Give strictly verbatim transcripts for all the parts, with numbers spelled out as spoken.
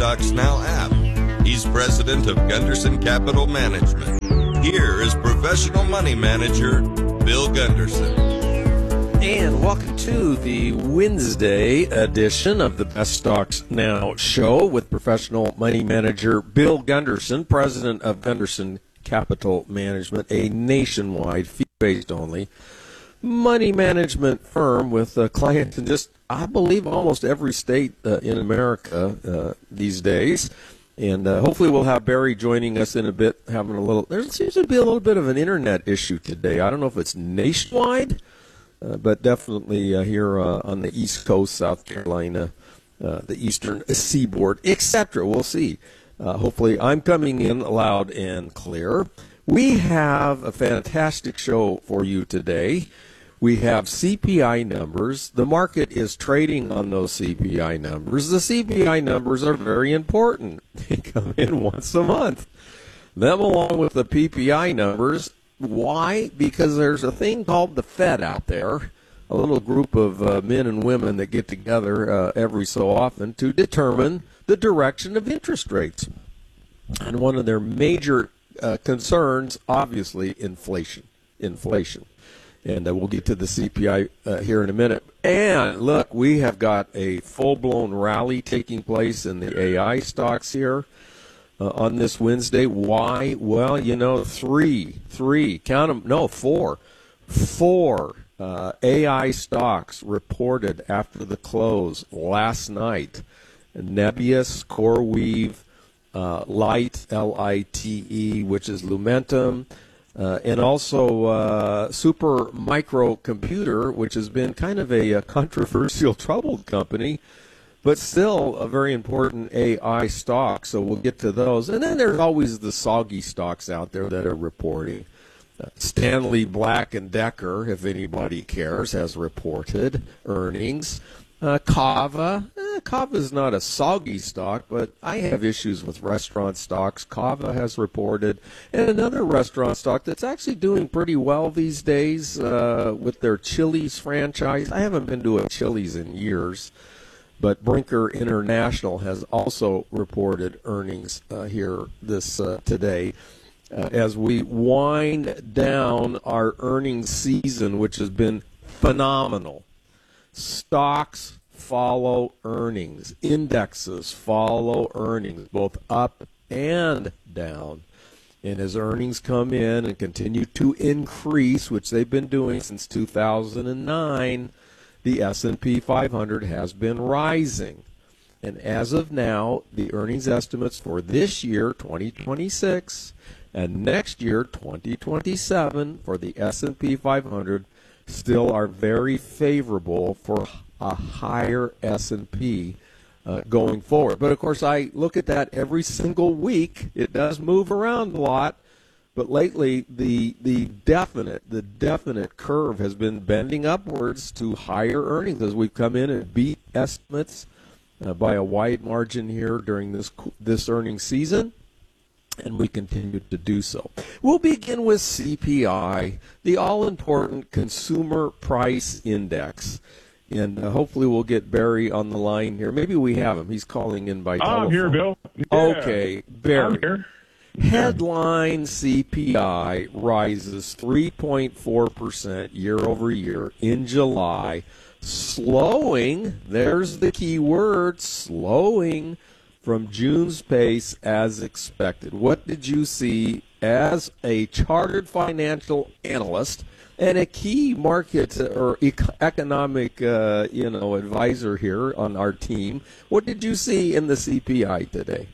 Stocks Now app. He's president of Gunderson Capital Management. Here is professional money manager Bill Gunderson. And welcome to the Wednesday edition of the Best Stocks Now show with professional money manager Bill Gunderson, president of Gunderson Capital Management, a nationwide, fee-based only money management firm with uh, clients in just, I believe, almost every state uh, in America uh, these days. And uh, hopefully we'll have Barry joining us in a bit, having a little, there seems to be a little bit of an internet issue today. I don't know if it's nationwide, uh, but definitely uh, here uh, on the East Coast, South Carolina, uh, the Eastern Seaboard, et cetera. We'll see. Uh, hopefully I'm coming in loud and clear. We have a fantastic show for you today. We have C P I numbers. The market is trading on those C P I numbers. The C P I numbers are very important. They come in once a month. Them along with the P P I numbers. Why? Because there's a thing called the Fed out there, a little group of uh, men and women that get together uh, every so often to determine the direction of interest rates. And one of their major uh, concerns, obviously, inflation. Inflation. And uh, we'll get to the C P I uh, here in a minute. And look, we have got a full-blown rally taking place in the A I stocks here uh, on this Wednesday. Why? Well, you know, three, three, count them, no, four, four uh, A I stocks reported after the close last night. Nebius, CoreWeave, uh, Light, L I T E, which is Lumentum, Uh, and also uh, Super Microcomputer, which has been kind of a, a controversial, troubled company, but still a very important A I stock. So we'll get to those. And then there's always the soggy stocks out there that are reporting. Uh, Stanley Black and Decker, if anybody cares, has reported earnings. Uh, Kava, eh, Kava is not a soggy stock, but I have issues with restaurant stocks. Kava has reported, and another restaurant stock that's actually doing pretty well these days uh, with their Chili's franchise. I haven't been to a Chili's in years, but Brinker International has also reported earnings uh, here this uh, today. Uh, as we wind down our earnings season, which has been phenomenal. Stocks follow earnings. Indexes follow earnings, both up and down. And as earnings come in and continue to increase, which they've been doing since two thousand nine, the S and P five hundred has been rising. And as of now, the earnings estimates for this year, twenty twenty-six, and next year, twenty twenty-seven, for the S and P five hundred still are very favorable for a higher S and P uh, going forward. But, of course, I look at that every single week. It does move around a lot. But lately, the the definite, the definite curve has been bending upwards to higher earnings as we've come in and beat estimates uh, by a wide margin here during this this earnings season. And we continue to do so. We'll begin with C P I, the all-important Consumer Price Index. And uh, hopefully we'll get Barry on the line here. Maybe we have him. He's calling in by telephone. I'm here, Bill. Yeah. Okay, Barry. I'm here. Headline C P I rises three point four percent year over year in July, slowing, there's the key word, slowing, from June's pace as expected. What did you see as a chartered financial analyst and a key market or economic, uh, you know, advisor here on our team? What did you see in the C P I today?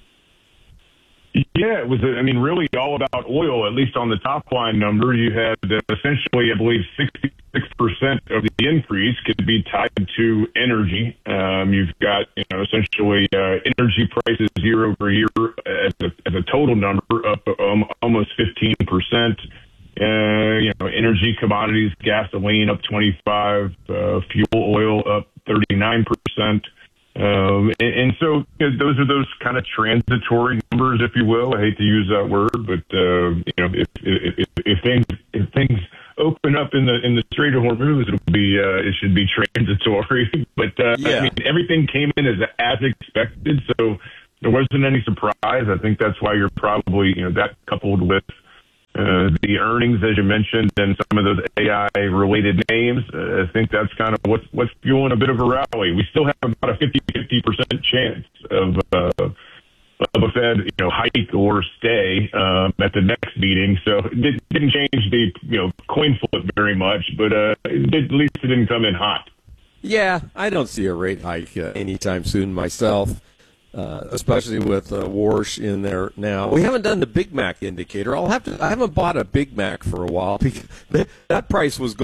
Yeah, it was, I mean, really all about oil, at least on the top line number. You had uh, essentially, I believe, sixty-six percent of the increase could be tied to energy. Um, you've got, you know, essentially uh, energy prices year over year as a, as a total number up um, almost fifteen percent. Uh, you know, energy commodities, gasoline up twenty-five, uh, fuel oil up thirty-nine percent. Um, and, and so you know, those are those kind of transitory numbers, if you will. I hate to use that word, but uh, you know, if, if, if, if things if things open up in the in the Strait of Hormuz, it'll be uh, it should be transitory. But uh, yeah. I mean, everything came in as as expected. So there wasn't any surprise. I think that's why you're probably, you know, that coupled with uh, the earnings, as you mentioned, and some of those A I-related names, uh, I think that's kind of what's, what's fueling a bit of a rally. We still have about a fifty percent chance of uh, of a Fed, you know, hike or stay um, at the next meeting. So it did, didn't change the, you know, coin flip very much, but uh, it did, at least it didn't come in hot. Yeah, I don't see a rate hike uh, anytime soon myself, uh, especially with uh, Warsh in there now. We haven't done the Big Mac indicator. I'll have to. I haven't bought a Big Mac for a while because that price was going